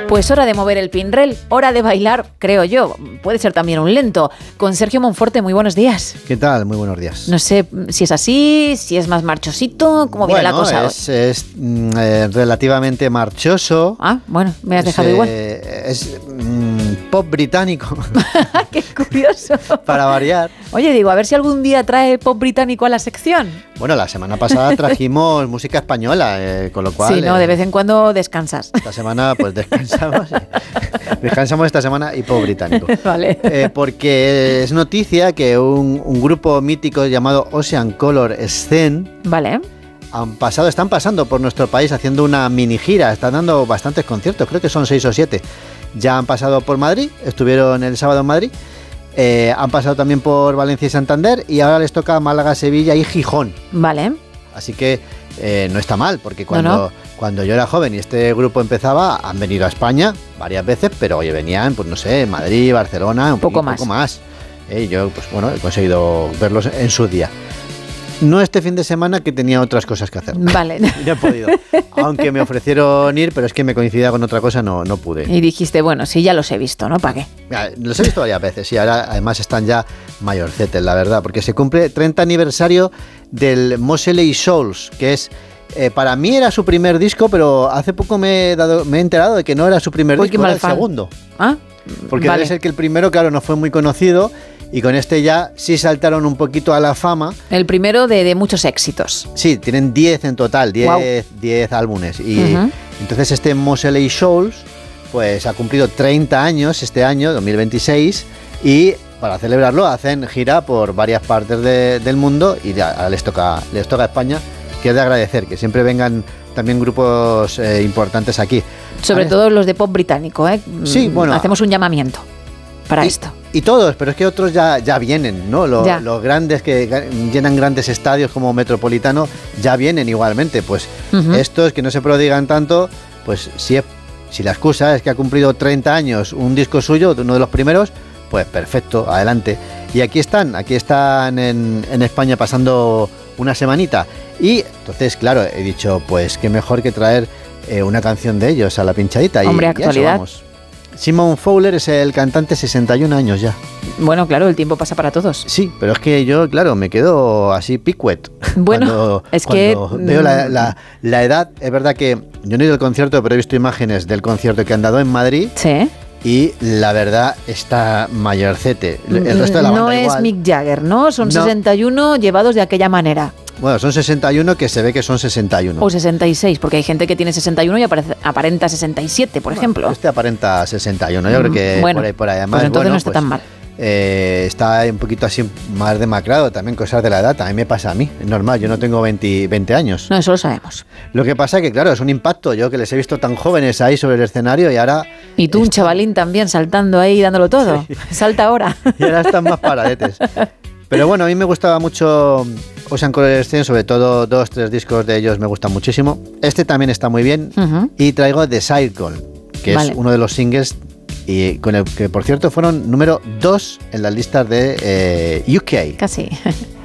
Pues hora de mover el pinrel, hora de bailar, creo yo. Puede ser también un lento. Con Sergio Monforte, muy buenos días. ¿Qué tal? Muy buenos días. No sé si es así, si es más marchosito, ¿cómo viene la cosa? Es relativamente marchoso. Ah, bueno, me has dejado igual. Es pop británico. ¡Qué curioso! Para variar. Oye, digo, a ver si algún día trae pop británico a la sección. Bueno, la semana pasada trajimos música española, con lo cual... Sí, no, de vez en cuando descansas. Esta semana pues descansamos. Descansamos esta semana y pop británico. Vale. Porque es noticia que un grupo mítico llamado Ocean Color Scene... Vale. Están pasando por nuestro país haciendo una mini gira. Están dando bastantes conciertos, creo que son 6 o 7. Ya han pasado por Madrid, estuvieron el sábado en Madrid. Han pasado también por Valencia y Santander y ahora les toca Málaga, Sevilla y Gijón. Vale. Así que no está mal, porque cuando yo era joven y este grupo empezaba, han venido a España varias veces, pero oye, venían, pues no sé, Madrid, Barcelona, un poco más. Yo, pues bueno, he conseguido verlos en su día. No este fin de semana, que tenía otras cosas que hacer. Vale. No he podido. Aunque me ofrecieron ir, pero es que me coincidía con otra cosa, no pude. Y dijiste, bueno, sí, ya los he visto, ¿no? ¿Para qué? Los he visto varias veces y ahora además están ya mayorcetes, la verdad, porque se cumple 30 aniversario del Moseley Souls, que es... para mí era su primer disco, pero hace poco me he enterado de que no era su primer disco, era el segundo. ¿Ah? Porque debe ser que el primero, claro, no fue muy conocido. Y con este ya sí saltaron un poquito a la fama. El primero de muchos éxitos. Sí, tienen 10 en total, 10 álbumes. Y entonces este Moseley Souls pues ha cumplido 30 años este año, 2026, y para celebrarlo hacen gira por varias partes del mundo y ahora les toca a España, que es de agradecer, que siempre vengan también grupos importantes aquí. Sobre todo los de pop británico, ¿eh? Sí, bueno. Hacemos un llamamiento para esto. Y todos, pero es que otros ya vienen, ¿no? Los grandes que llenan grandes estadios como Metropolitano ya vienen igualmente. Pues estos que no se prodigan tanto, pues si la excusa es que ha cumplido 30 años un disco suyo, uno de los primeros, pues perfecto, adelante. Y aquí están en España pasando una semanita. Y entonces, claro, he dicho, pues qué mejor que traer una canción de ellos a la pinchadita. Hombre, y actualidad. Eso vamos. Simon Fowler es el cantante, 61 años ya. Bueno, claro, el tiempo pasa para todos. Sí, pero es que yo, claro, me quedo así picuet. Bueno, cuando veo la edad. Es verdad que yo no he ido al concierto, pero he visto imágenes del concierto que han dado en Madrid. Sí. Y la verdad está mayorcete. El resto de la banda no igual. Es Mick Jagger, ¿no? Son 61 llevados de aquella manera. Bueno, son 61 que se ve que son 61. O 66, porque hay gente que tiene 61 y aparenta 67, por ejemplo. Este aparenta 61, yo creo que por ahí. Además, pues entonces no está tan mal. Está un poquito así más demacrado, también cosas de la edad, también me pasa a mí, es normal, yo no tengo 20 años. No, eso lo sabemos. Lo que pasa es que, claro, es un impacto, yo que les he visto tan jóvenes ahí sobre el escenario y ahora... Y tú, un chavalín también, saltando ahí, dándolo todo. Sí. Salta ahora. Y ahora están más paradetes. Pero bueno, a mí me gustaba mucho Ocean Color Scene, sobre todo 2-3 discos de ellos me gustan muchísimo. Este también está muy bien. Y traigo The Cycle, que es uno de los singles y con el que, por cierto, fueron número 2 en las listas de UK. Casi.